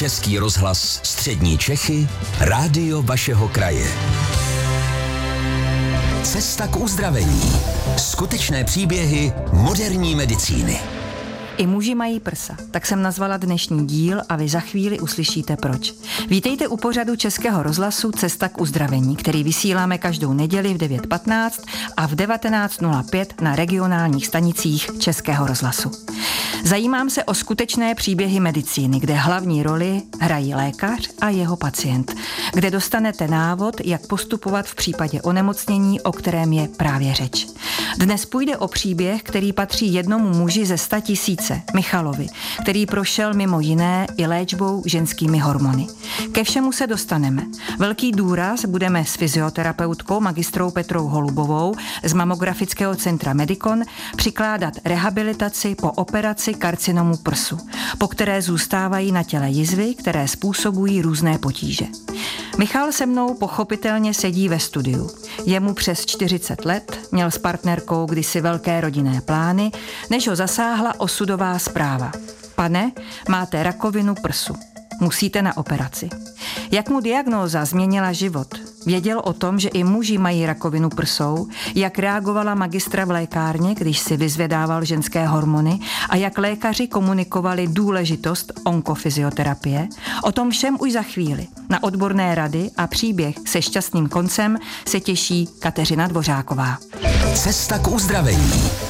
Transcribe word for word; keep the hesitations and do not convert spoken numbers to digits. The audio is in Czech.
Český rozhlas Střední Čechy, rádio vašeho kraje. Cesta k uzdravení. Skutečné příběhy moderní medicíny. I muži mají prsa, tak jsem nazvala dnešní díl a vy za chvíli uslyšíte proč. Vítejte u pořadu Českého rozhlasu Cesta k uzdravení, který vysíláme každou neděli v devět patnáct a v devatenáct nula pět na regionálních stanicích Českého rozhlasu. Zajímám se o skutečné příběhy medicíny, kde hlavní roli hrají lékař a jeho pacient, kde dostanete návod, jak postupovat v případě onemocnění, o kterém je právě řeč. Dnes půjde o příběh, který patří jednomu muži ze sta tisíce, Michalovi, který prošel mimo jiné i léčbou ženskými hormony. Ke všemu se dostaneme. Velký důraz budeme s fyzioterapeutkou magistrou Petrou Holubovou z Mamografického centra Medikon přikládat rehabilitaci po operaci karcinomu prsu, po které zůstávají na těle jizvy, které způsobují různé potíže. Michal se mnou pochopitelně sedí ve studiu. Je mu přes čtyřicet let, měl s partnerkou kdysi velké rodinné plány, než ho zasáhla osudová zpráva. Pane, máte rakovinu prsu. Musíte na operaci. Jak mu diagnóza změnila život? Věděl o tom, že i muži mají rakovinu prsou, jak reagovala magistra v lékárně, když si vyzvedával ženské hormony a jak lékaři komunikovali důležitost onkofyzioterapie. O tom všem už za chvíli. Na odborné rady a příběh se šťastným koncem se těší Kateřina Dvořáková. Cesta k uzdravení.